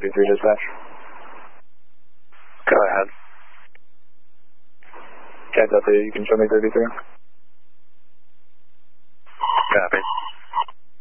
33 dispatch. Go ahead. Okay, Delta, you can show me 33. Copy.